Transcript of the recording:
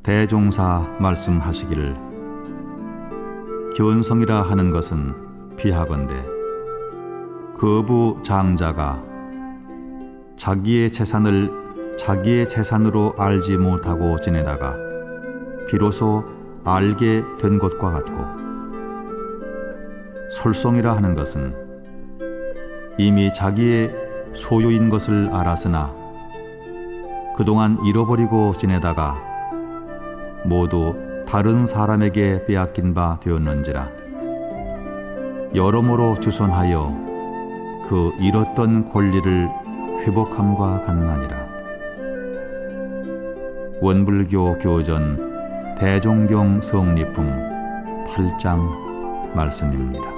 대종사 말씀하시기를 견성이라 하는 것은 비하건대 거부 장자가 자기의 재산을 자기의 재산으로 알지 못하고 지내다가 비로소 알게 된 것과 같고, 솔송이라 하는 것은 이미 자기의 소유인 것을 알았으나 그동안 잃어버리고 지내다가 모두 다른 사람에게 빼앗긴 바 되었는지라 여러모로 주선하여 그 잃었던 권리를 회복함과 같나니라. 원불교 교전 대종경 성리품 8장 말씀입니다.